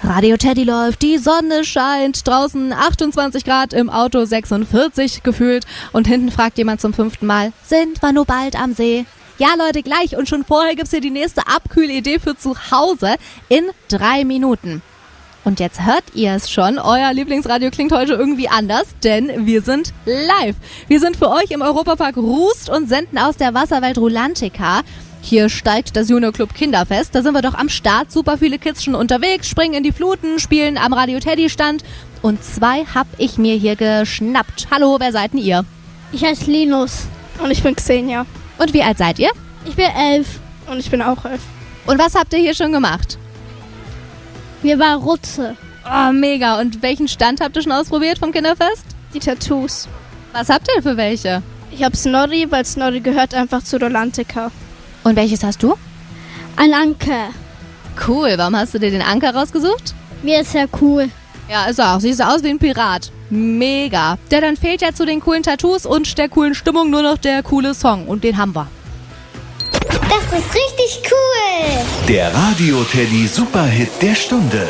Radio Teddy läuft, die Sonne scheint, draußen 28 Grad, im Auto 46 gefühlt und hinten fragt jemand zum 5. Mal, sind wir nur bald am See? Ja Leute, gleich und schon vorher gibt's hier die nächste Abkühlidee für zu Hause in 3 Minuten. Und jetzt hört ihr es schon, euer Lieblingsradio klingt heute irgendwie anders, denn wir sind live. Wir sind für euch im Europapark Rust und senden aus der Wasserwelt Rulantica. Hier steigt das Junior Club Kinderfest, da sind wir doch am Start, super viele Kids schon unterwegs, springen in die Fluten, spielen am Radio Teddy Stand und 2 hab ich mir hier geschnappt. Hallo, wer seid denn ihr? Ich heiße Linus und ich bin Xenia. Und wie alt seid ihr? Ich bin 11 und ich bin auch 11. Und was habt ihr hier schon gemacht? Wir waren Rutze. Oh, mega. Und welchen Stand habt ihr schon ausprobiert vom Kinderfest? Die Tattoos. Was habt ihr für welche? Ich hab Snorri, weil Snorri gehört einfach zu Rulantica. Und welches hast du? Ein Anker. Cool. Warum hast du dir den Anker rausgesucht? Mir ist sehr cool. Ja, ist er auch. Siehst aus wie ein Pirat. Mega. Ja, dann fehlt ja zu den coolen Tattoos und der coolen Stimmung nur noch der coole Song. Und den haben wir. Das ist richtig cool. Der Radio Teddy Superhit der Stunde.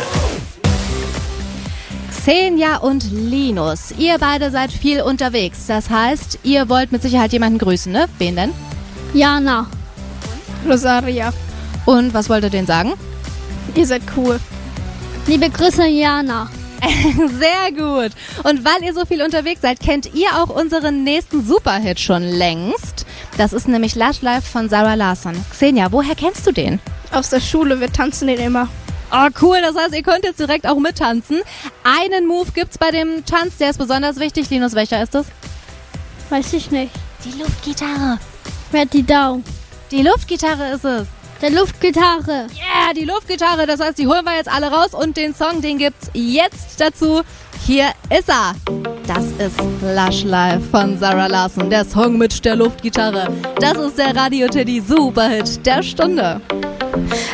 Xenia und Linus, ihr beide seid viel unterwegs. Das heißt, ihr wollt mit Sicherheit jemanden grüßen, ne? Wen denn? Jana. Rosaria. Und was wollt ihr denen sagen? Ihr seid cool. Liebe Grüße, Jana. Sehr gut. Und weil ihr so viel unterwegs seid, kennt ihr auch unseren nächsten Superhit schon längst. Das ist nämlich Lush Life von Zara Larsson. Xenia, woher kennst du den? Aus der Schule, wir tanzen den immer. Oh, cool. Das heißt, ihr könnt jetzt direkt auch mittanzen. Einen Move gibt's bei dem Tanz, der ist besonders wichtig. Linus, welcher ist das? Weiß ich nicht. Die Luftgitarre. Wer hat die Daumen? Die Luftgitarre ist es. Der Luftgitarre. Yeah, die Luftgitarre. Das heißt, die holen wir jetzt alle raus und den Song, den gibt's jetzt dazu. Hier ist er. Das ist Lush Life von Zara Larsson. Der Song mit der Luftgitarre. Das ist der Radio Teddy Superhit der Stunde.